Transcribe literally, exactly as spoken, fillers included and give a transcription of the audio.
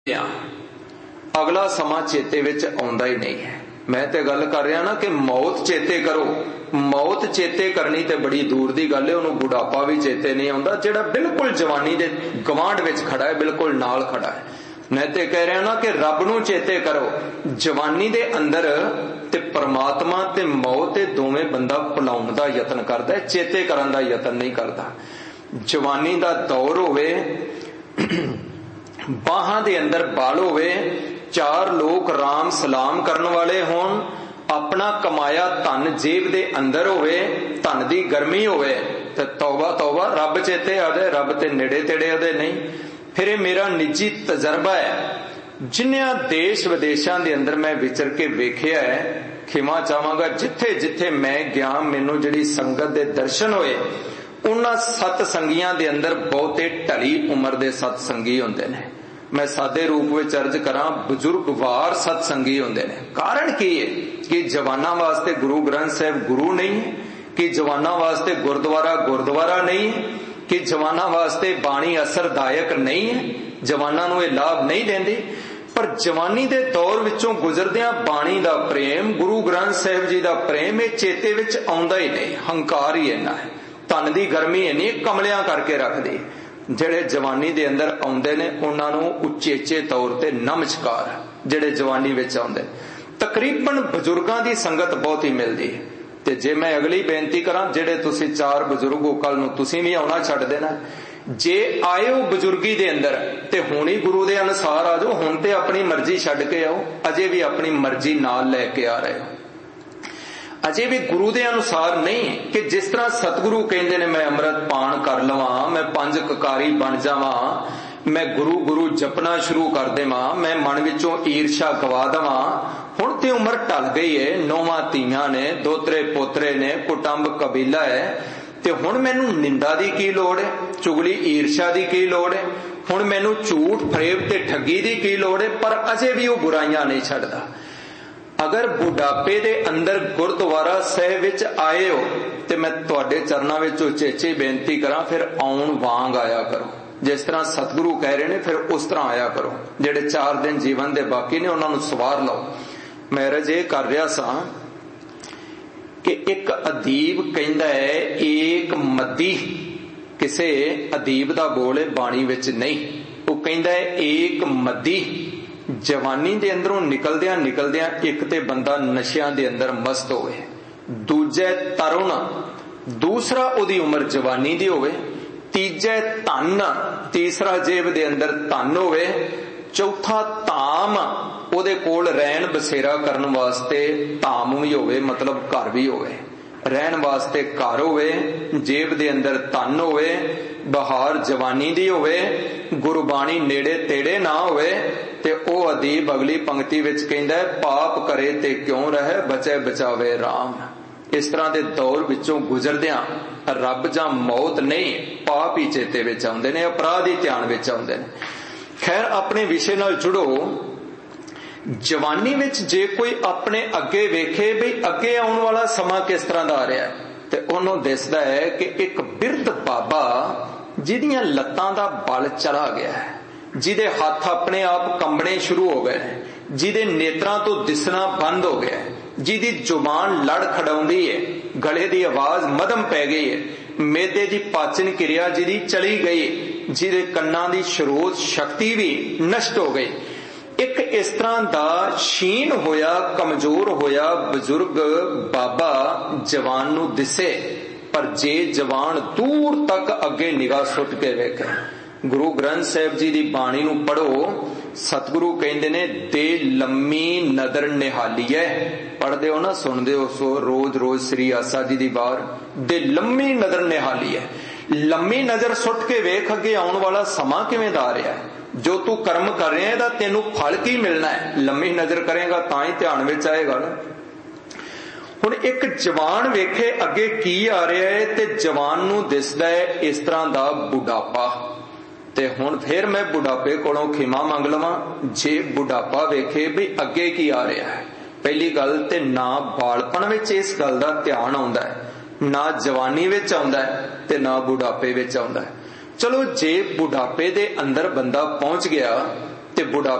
अगला समा चेते विच आउंदा ही नहीं है। मैं ते गल कर रहा ना कि मौत चेते करो, मौत चेते करनी ते बड़ी दूर दी गल है, उन्होंने बुढ़ापा भी चेते नहीं आउंदा जिहड़ा बिल्कुल जवानी दे गवांढ विच खड़ा है, बिल्कुल नाल खड़ा है। मैं ते कह रहा ना कि रब नूं चेते करो, जवानी दे अंदर ते परमात्मा ते मौत ते दोवें बंदा भुलाउण दा यतन करदा है, चेते करन दा यतन नहीं करदा। जवानी दा दौर होवे, बाहां दे अंदर बाल होवे, चार लोग राम सलाम करन वाले होण, अपना कमाया धन जेब दे अंदर होवे, धन दी गर्मी होवे, ते तौबा तौबा रब चेते आ जाए, रब ते नेड़े तेड़े आदे नहीं। फिर ये मेरा निजी तजर्बा है, जिन्नियां देश विदेशां दे अंदर मैं विचर के वेखिया है, खिमा चाहांगा जिथे जिथे मैं गया मैनू जिहड़ी संगत दे दर्शन होए, उन्हां सतसंगियां दे अंदर बहुते ढली उम्र दे सतसंगी हुंदे ने। मैं सादे रूप में अर्ज करा, बजुर्गवार सतसंगी हुंदे ने। कारण की है कि जवाना वास्ते गुरु ग्रंथ साहिब गुरु नहीं है, कि जवाना वास्ते गुरुद्वारा गुरुद्वारा नहीं है, कि जवाना वास्ते बाणी असरदायक नहीं है, जवाना नूं इह लाभ नहीं देंदी। पर जवानी दे दौर विचों गुजरदियां बाणी दा प्रेम, गुरु ग्रंथ साहिब जी दा प्रेम, इह चेते विच आउंदा ही नहीं। हंकार ही इन्ना है, धन दी गर्मी इन्नी कमलियां करके रखदी। ਜਿਹੜੇ जवानी दे अंदर आउंदे ने उन्हां नूं उचेचे तौर ते नमस्कार, ਜਿਹੜੇ जवानी विच आउंदे। तकरीबन बजुर्गां दी संगत बहुत ही मिलदी है। ते जे मैं अगली बेनती करां, ਜਿਹੜੇ तुसीं चार बजुर्ग हो, कल नूं तुसीं भी आउणा छड्ड देना। जे आए हो बजुर्गी दे अंदर ते हुण ही गुरु दे अनुसार आ जाओ, हुण ते अपनी मर्जी छड्ड के आओ, अजे भी अपनी मर्जी नाल लैके आ रहे हो, अजे भी गुरु दे अनुसार नहीं। कि जिस तरह सतगुरु कहंदे ने मैं अमृत पान कर लवां, मैं पंज ककारी बन जावां, मैं गुरु गुरु जपना शुरू कर देवां, मैं मन विचों ईर्षा गवा देवां। हुण ते उम्र टल गई है, नौवां धीआं ने, दोतरे पोतरे ने, कुटुंब कबीला है, ते हुण मैनू निंदा दी की लोड़ है, चुगली ईर्षा दी की लोड़ है, हुण मैनू झूठ फरेब ते ठगी दी की लोड़ है। पर अजे भी वो बुराइयां नहीं छड्डदा। अगर बुढ़ापे दे अंदर गुरुद्वारा साहिब विच आए हो ते मैं तुहाडे चरनां विच उचेचे बेनती करां, फिर आउण वांग आया करो। जिस तरह सतगुरु कह रहे ने फिर उस तरह आया करो। जिहड़े चार दिन जीवन दे बाकी ने उन्हां नूं सवार लो। मैं रज ये कर रहा सा कि एक अदीब कहंदा है, एक मदी, किसे अदीब दा बोल है बाणी विच नहीं, वो कहंदा है एक मदी जवानी दे अंदरों निकलदियां निकलदियां एक ते बंदा नशियां दे अंदर मस्त होवे, दूजे तरुण, दूसरा उदी उम्र जवानी दी होवे, तीजे धन, तीसरा जेब दे अंदर धन होवे, चौथा धाम, ओदे कोल रहन बसेरा करन वास्ते धाम भी होवे, मतलब घर भी होवे, रहन वास्ते घर होवे, जेब दे अंदर धन होवे, बहार जवानी दी होवे, गुरबाणी नेड़े तेड़े ना होवे। ते ओ अदीब अगली पंक्ति विच कहंदा है, पाप करे ते क्यों रहे, बचे बचावे राम। इस तरह दे दौर विचों गुजरदियां रब जां मौत नहीं, पाप ही चेते विच आउंदे ने, अपराध ही ध्यान विच आउंदे ने। खैर अपने विषय नाल जुड़ो। जवानी विच जे कोई अपने अगे वेखे भी अगे आउण वाला समा किस तरह दा आ रहा है, ते उहनूं दिसदा है कि एक बिरध बाबा जिहदियां लत्तां दा बल चला गया है, जिदे हाथ अपने आप कंबने शुरू हो गए हैं, जिदे नेत्रां तो दिसना बंद हो गया है, जिदी जुबान लड़ खड़ाउंदी है, गले दी आवाज मदम पै गई है, मेदे दी पाचन क्रिया जिदी चली गई, जिदे कन्नां दी स्रोत शक्ति भी नष्ट हो गई। एक इस तरह दा क्षीण होया, कमजोर होया बजुर्ग बाबा जवान नूं दिसे। पर जे जवान दूर तक अगे निगाह सुट के वेखे, गुरु ग्रंथ साहिब जी दी बाणी नूं पढ़ो, सतगुरु कहंदे ने दे लम्मी नदर निहाली है। पढ़दे हो ना, सुनदे हो सो रोज रोज श्री आसा जी दी बार, दे लम्मी नदर निहाली है। लम्मी नजर सुट के वेख अगे आउण वाला समा किवें दा आ रहा है, जो तू कर्म कर रहा है दा तेनू फल की मिलना है। लम्मी नजर करेगा तां ही ध्यान विच आएगा ना। हुण एक जवान वेखे अगे की आ रहा है, ते जवान नूं दिसदा है इस तरह दा बुढ़ापा। ते हुण फिर मैं बुढ़ापे कोलों खिमा मंग लवां। जे बुढ़ापा वेखे भी अगे की आ रहा है, पहली गल ते ना बालपण विच इस गल दा ध्यान आउंदा है, ना जवानी विच आउंदा है, ते ना बुढ़ापे विच आउंदा है। चलो जे बुढ़ापे दे अंदर बंदा पहुंच गया ਤੇ ਬੁਢਾਪੇ